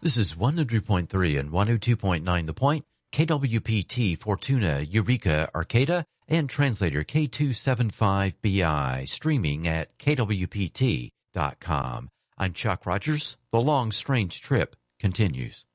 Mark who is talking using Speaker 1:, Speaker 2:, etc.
Speaker 1: This is 100.3 and 102.9 The Point, KWPT Fortuna, Eureka, Arcata, and translator K275BI, streaming at kwpt.com. I'm Chuck Rogers. The long, strange trip continues.